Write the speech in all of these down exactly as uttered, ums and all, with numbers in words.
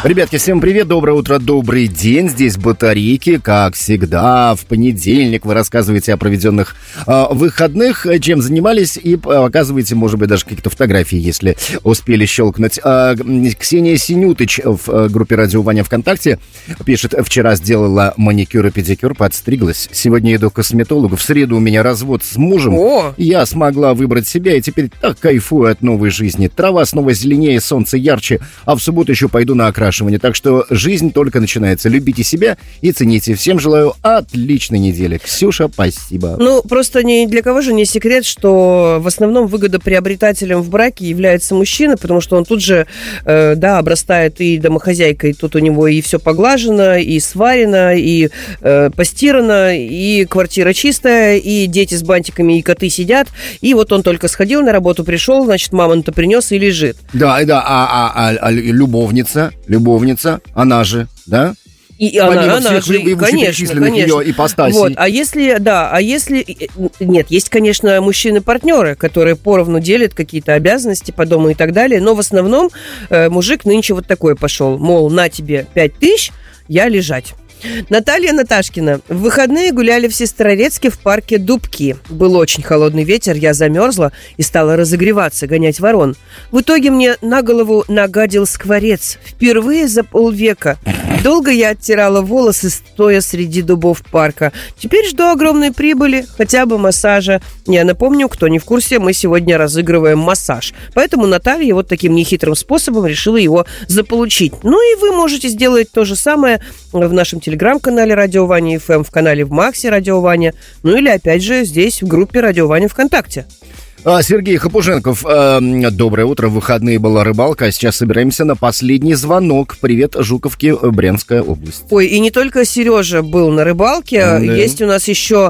Ребятки, всем привет, доброе утро, добрый день. Здесь батарейки, как всегда, в понедельник вы рассказываете о проведенных э, выходных, чем занимались, и показываете, может быть, даже какие-то фотографии, если успели щелкнуть. Э, Ксения Синютыч в э, группе «Радио Ваня» ВКонтакте пишет: вчера сделала маникюр и педикюр, подстриглась. Сегодня иду к косметологу. В среду у меня развод с мужем. О! Я смогла выбрать себя и теперь так кайфую от новой жизни. Трава снова зеленее, солнце ярче, а в субботу еще пойду на окрашивание. Так что жизнь только начинается. Любите себя и цените. Всем желаю отличной недели. Ксюша, спасибо. Ну, просто ни для кого же не секрет, что в основном выгодоприобретателем в браке является мужчина, потому что он тут же, э, да, обрастает и домохозяйкой. Тут у него и все поглажено, и сварено, и э, постирано, и квартира чистая, и дети с бантиками, и коты сидят. И вот он только сходил на работу, пришел, значит, мамонта принес и лежит. Да, да, а, а, а, а любовница, любовница, она же, да? И она, она же, конечно, конечно. Ее ипостасей. Вот, а если, да, а если... Нет, есть, конечно, мужчины-партнеры, которые поровну делят какие-то обязанности по дому и так далее, но в основном э, мужик нынче вот такой пошел, мол, на тебе пять тысяч, я лежать. Наталья Наташкина. В выходные гуляли в Сестрорецке в парке Дубки. Был очень холодный ветер, я замерзла и стала разогреваться, гонять ворон. В итоге мне на голову нагадил скворец. Впервые за полвека. Долго я оттирала волосы, стоя среди дубов парка. Теперь жду огромной прибыли, хотя бы массажа. Я напомню, кто не в курсе, мы сегодня разыгрываем массаж. Поэтому Наталья вот таким нехитрым способом решила его заполучить. Ну и вы можете сделать то же самое в нашем телеграм-канале «Радио Ваня эф эм», в канале в Максе «Радио Ваня», ну или опять же здесь в группе «Радио Ваня» ВКонтакте. Сергей Хапуженков. Э, доброе утро. В выходные была рыбалка, а сейчас собираемся на последний звонок. Привет, Жуковки, Брянская область. Ой, и не только Сережа был на рыбалке. Да. Есть у нас еще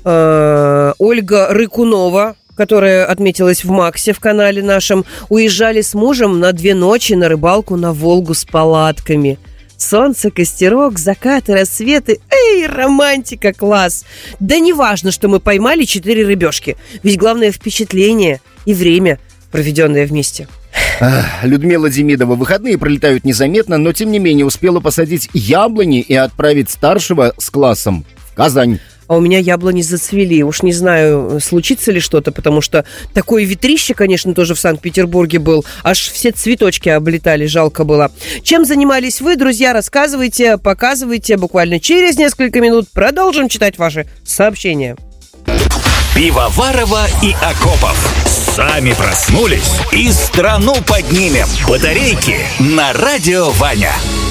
э, Ольга Рыкунова, которая отметилась в Максе, в канале нашем. Уезжали с мужем на две ночи на рыбалку на Волгу с палатками. Солнце, костерок, закаты, рассветы. Эй, романтика, класс! Да не важно, что мы поймали четыре рыбешки. Ведь главное впечатление и время, проведенное вместе. Людмила Демидова. Выходные пролетают незаметно, но тем не менее успела посадить яблони и отправить старшего с классом в Казань. А у меня яблони зацвели. Уж не знаю, случится ли что-то, потому что такое ветрище, конечно, тоже в Санкт-Петербурге был. Аж все цветочки облетали, жалко было. Чем занимались вы, друзья, рассказывайте, показывайте. Буквально через несколько минут продолжим читать ваши сообщения. Пивоварова и Акопов. Сами проснулись и страну поднимем. Батарейки на Радио Ваня.